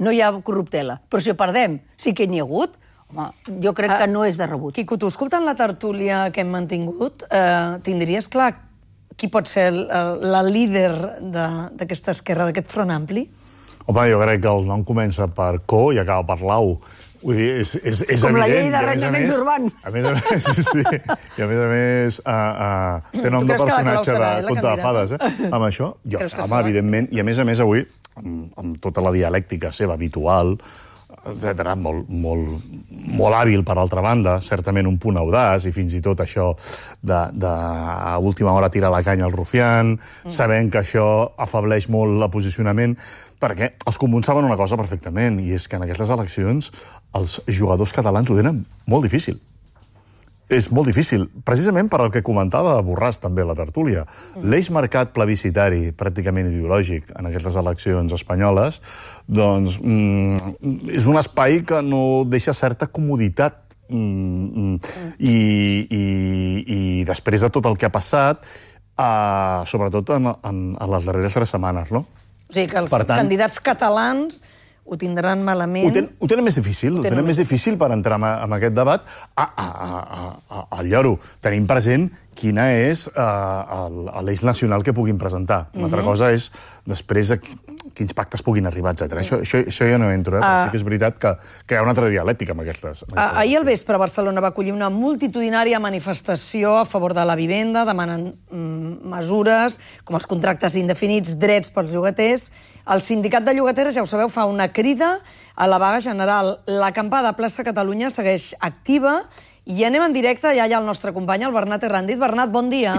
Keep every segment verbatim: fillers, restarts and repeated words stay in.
no hi ha corruptela. Però si ho perdem, sí que n'hi ha hagut, home, jo crec que no és de rebut. Quico, tu escoltant la tertúlia que hem mantingut, tindries clar qui pot ser la líder d'aquesta esquerra, d'aquest front ampli? Home, jo crec que el nom comença per Co i acaba per Lau. Vull dir, és, és, és Com evident. la llei d'arrendaments urbans. A més a més, sí. I a més a més, uh, uh, té nom de personatge de conte de fades, eh? Amb això, jo, home, evidentment, i a més a més avui, amb, amb tota la dialèctica seva habitual, etcètera, molt, molt, molt hàbil, per altra banda, certament un punt audaç, i fins i tot això de, de a última hora tirar la canya al rufián, mm. sabent que això afableix molt el posicionament, perquè els comuns saben una cosa perfectament, i és que en aquestes eleccions els jugadors catalans ho tenen molt difícil. És molt difícil, precisament per al que comentava Borràs també a la tertúlia. L'eix marcat plebiscitari, pràcticament ideològic, en aquestes eleccions espanyoles, doncs mm, és un espai que no deixa certa comoditat. Mm, i, i, I després de tot el que ha passat, uh, sobretot en, en, en les darreres tres setmanes, no? O sigui que els tant, candidats catalans ho tindran malament... Ho, ten, ho tenen més difícil, ho tenen més difícil per entrar en, en aquest debat. Ah, ah, ah, ah, al lloro, tenim present quina és uh, l'eix nacional que puguin presentar. Una altra cosa és, després, quins pactes puguin arribar, etcètera. Això, això, això jo no entro, eh? Però sí que és veritat que, que hi ha una altra dialèctica amb aquestes. Amb aquestes Ahir al vespre Barcelona va acollir una multitudinària manifestació a favor de la vivenda, demanant mm, mesures com els contractes indefinits, drets pels llogaters. El sindicat de llogateres, ja ho sabeu, fa una crida a la vaga general. L'acampada a Plaça Catalunya segueix activa i anem en directe, ja hi ha el nostre company, el Bernat Errandit. Bernat, bon dia.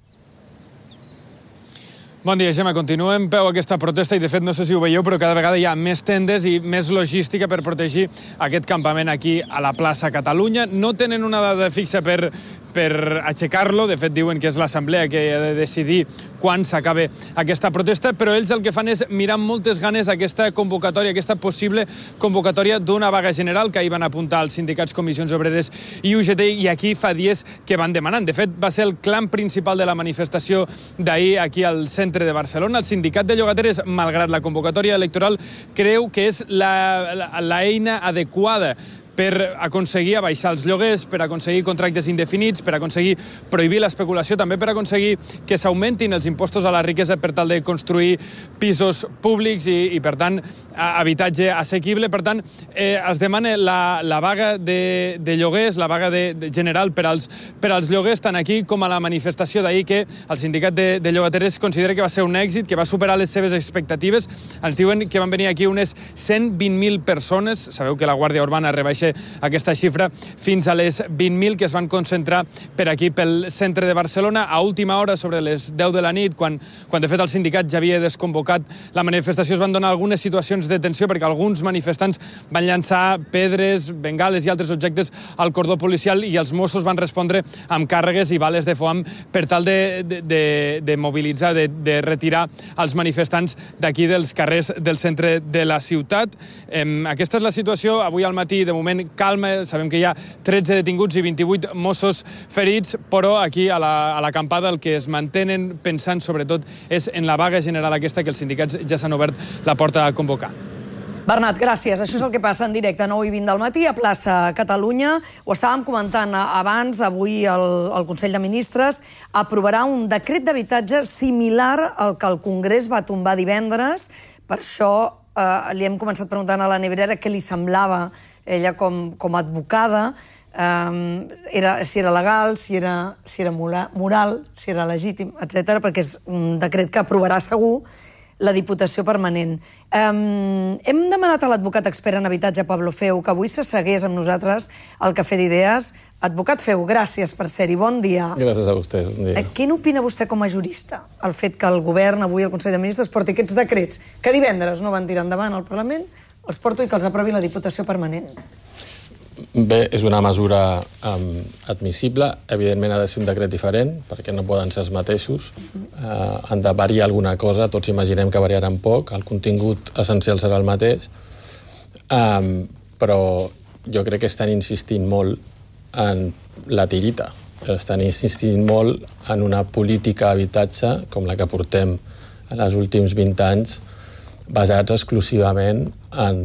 Bon dia, Gemma. Continuem peu aquesta protesta i, de fet, no sé si ho veieu, però cada vegada hi ha més tendes i més logística per protegir aquest campament aquí a la plaça Catalunya. No tenen una data fixa per, per aixecar-lo. De fet, diuen que és l'assemblea que ha de decidir quan s'acabe aquesta protesta, però ells el que fan és mirar amb moltes ganes aquesta convocatòria, aquesta possible convocatòria d'una vaga general que ahir van apuntar els sindicats, comissions obreres i U G T, i aquí fa dies que van demanant. De fet, va ser el clam principal de la manifestació d'ahir aquí al centre de Barcelona. El sindicat de llogateres, malgrat la convocatòria electoral, creu que és l'eina adequada per aconseguir abaixar els lloguers, per aconseguir contractes indefinits, per aconseguir prohibir l'especulació, també per aconseguir que s'augmentin els impostos a la riquesa per tal de construir pisos públics i, i per tant, habitatge assequible. Per tant, eh, es demana la, la vaga de, de lloguers, la vaga de, de general per als, per als lloguers, tant aquí com a la manifestació d'ahir, que el sindicat de, de llogateres considera que va ser un èxit, que va superar les seves expectatives. Ens diuen que van venir aquí unes cent vint mil persones. Sabeu que la Guàrdia Urbana rebaixa aquesta xifra fins a les vint mil, que es van concentrar per aquí, pel centre de Barcelona, a última hora, sobre les deu de la nit, quan, quan de fet el sindicat ja havia desconvocat la manifestació. Es van donar algunes situacions de tensió perquè alguns manifestants van llançar pedres, bengales i altres objectes al cordó policial i els Mossos van respondre amb càrregues i bales de foam per tal de, de, de, de mobilitzar, de, de retirar els manifestants d'aquí dels carrers del centre de la ciutat. Eh, aquesta és la situació. Avui al matí, de moment, calma. Sabem que hi ha tretze detinguts i vint-i-vuit Mossos ferits, però aquí a l'acampada el que es mantenen pensant sobretot és en la vaga general aquesta que els sindicats ja s'han obert la porta a convocar. Bernat, gràcies. Això és el que passa en directe a nou i vint del matí a plaça Catalunya. Ho estàvem comentant abans. Avui el, el Consell de Ministres aprovarà un decret d'habitatge similar al que el Congrés va tombar divendres. Per això eh, li hem començat preguntant a la Nebrera què li semblava ella com, com a advocada, um, era, si era legal, si era, si era moral, si era legítim, etcètera, perquè és un decret que aprovarà segur la Diputació Permanent. Um, hem demanat a l'advocat expert en habitatge, Pablo Feu, que avui s'assegués amb nosaltres al Cafè d'Idees. Advocat Feu, gràcies per ser-hi. Bon dia. Gràcies a vostè. Bon dia. Eh, què n'opina vostè com a jurista? El fet que el govern, avui el Consell de Ministres, porti aquests decrets, que divendres no van tirar endavant al Parlament, els porto i que els aprovi la Diputació Permanent. Bé, és una mesura um, admissible. Evidentment ha de ser un decret diferent, perquè no poden ser els mateixos. Uh, han de variar alguna cosa, tots imaginem que variaran poc, el contingut essencial serà el mateix, um, però jo crec que estan insistint molt en la tirita. Estan insistint molt en una política d'habitatge, com la que portem en els últims vint anys, basats exclusivament en